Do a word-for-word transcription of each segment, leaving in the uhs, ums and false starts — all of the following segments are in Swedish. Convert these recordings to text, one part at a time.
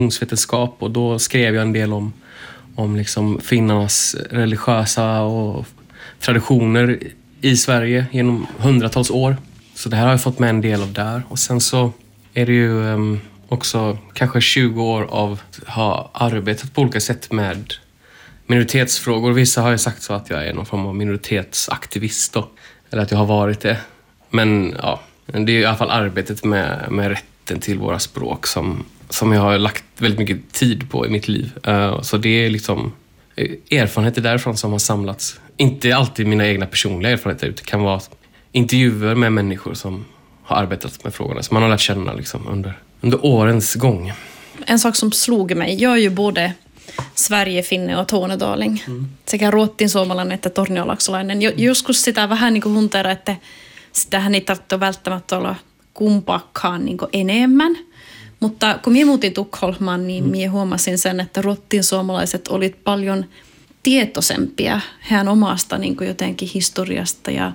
religionsvetenskap och då skrev jag en del om, om liksom finnarnas religiösa och traditioner i Sverige genom hundratals år. Så det här har jag fått med en del av där. Och sen så är det ju um, också kanske tjugo år av att ha arbetat på olika sätt med minoritetsfrågor. Vissa har ju sagt så att jag är någon form av minoritetsaktivist då. Eller att jag har varit det. Men ja, det är i alla fall arbetet med, med rätten till våra språk som, som jag har lagt väldigt mycket tid på i mitt liv. Uh, så det är liksom erfarenheter därifrån som har samlats. Inte alltid mina egna personliga erfarenheter, utan det kan vara intervjuer med människor som har arbetat med frågorna. Som man har lärt känna liksom under, under årens gång. En sak som slog mig, jag är ju både Sverige, finne och tornedaling. Mm. Sekä ruotsin suomalainen että torniolaksolainen. Joskus sitä vähän niin kuin hunteraa, että sitähän ei tarvitse välttämättä olla kumpaakaan niin kuin enemmän. Mutta kun minä muutin Tukholmaan, niin minä huomasin sen, että ruotsin suomalaiset olivat paljon tietoisempia heidän omasta niin kuin jotenkin historiasta ja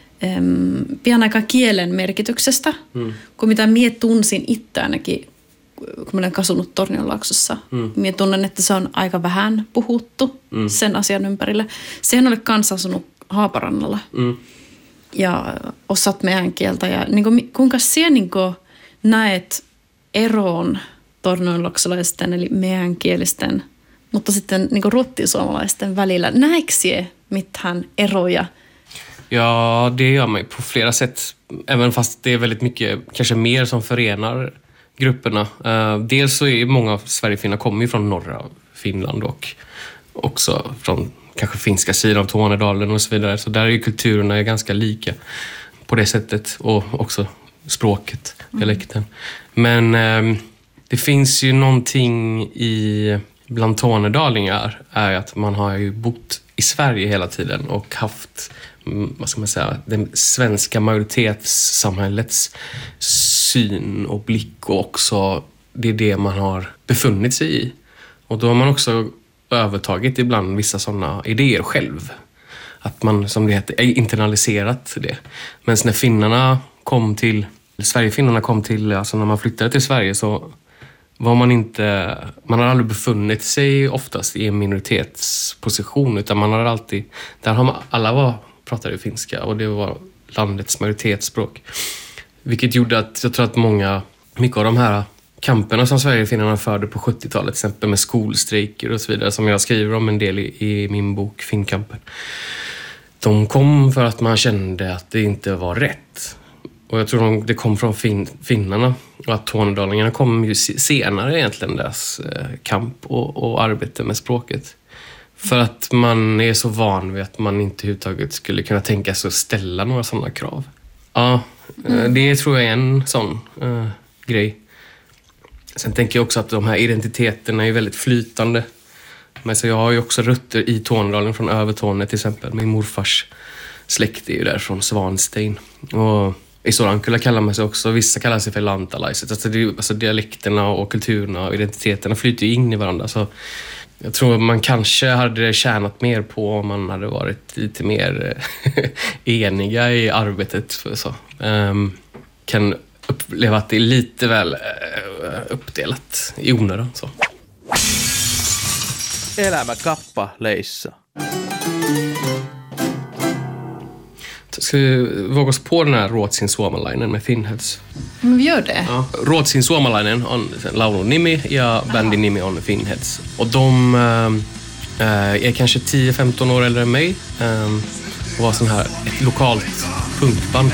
äm, pian aika kielen merkityksestä, mm. kuin mitä minä tunsin itse ainakin, kun minä olen kasunut Tornionlaaksossa. Mm. Minä tunnen, että se on aika vähän puhuttu mm. sen asian ympärillä. Sehän oli kans asunut Haaparannalla mm. ja osat meidän kieltä. Ja, niin kuin, kuinka sinä niin kuin näet eroon tornionlaksolaisten eli meidän kielisten, mutta sitten niin kuin ruotsinsuomalaisten välillä. Näetkö sinä mitään eroja? Ja, det gör mig på flera sätt. Även fast det är väldigt mycket, kanske mer som förenar grupperna. Uh, dels så är många av Sverigefinnar kommer ju från norra Finland och också från kanske finska sidan av Tornedalen och så vidare. Så där är ju kulturerna ganska lika på det sättet och också språket, dialekten. Men um, det finns ju någonting i bland tornedalingar är att man har ju bott i Sverige hela tiden och haft, vad ska man säga, den svenska majoritetssamhällets syn och blick och också det är det man har befunnit sig i. Och då har man också övertagit ibland vissa sådana idéer själv. Att man, som det heter, internaliserat det. Men när finnarna kom till, Sverigefinnarna kom till, alltså när man flyttade till Sverige så var man inte, man har aldrig befunnit sig oftast i en minoritetsposition utan man har alltid, där har man, alla var, pratade finska och det var landets majoritetsspråk. Vilket gjorde att jag tror att många, mycket av de här kamperna som Sverigefinnarna förde på sjuttiotalet, till exempel med skolstrejker och så vidare, som jag skriver om en del i, i min bok Finnkampen. De kom för att man kände att det inte var rätt. Och jag tror de, det kom från fin, finnarna och att tornedalingarna kom ju senare egentligen deras eh, kamp och, och arbete med språket. För att man är så van vid att man inte överhuvudtaget skulle kunna tänka sig att ställa några sådana krav. Ja, mm. det tror jag är en sån eh, grej. Sen tänker jag också att de här identiteterna är väldigt flytande. Men så jag har ju också rötter i Tornedalen från Övertorne till exempel. Min morfars släkt är ju där från Svanstein. Och i Sorankula kallar man sig också, vissa kallar sig för lantalaiset. Alltså, det, alltså dialekterna och kulturerna och identiteterna flyter ju in i varandra. Så jag tror man kanske hade tjänat mer på om man hade varit lite mer eniga i arbetet. För så. Um, kan uppleva att det är lite väl uh, uppdelat i onödan. Så. Elämä kappaleissa. Ska vi våga oss på den här Ruotsin suomalainen med Finnheads? Men vi gör det. Ja. Ruotsin suomalainen on laulun nimi ja bändin nimi on Finnheads. Och de äh, är kanske tio femton år äldre än mig. Äh, och var sån här ett lokalt punkband